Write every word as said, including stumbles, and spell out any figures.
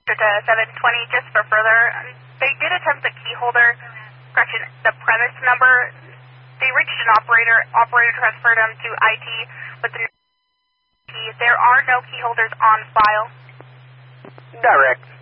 to seven twenty just for further. They did attempt the key holder, correction, the premise number. They reached an operator. Operator transferred them to I T with the key. There are no key holders on file. Direct.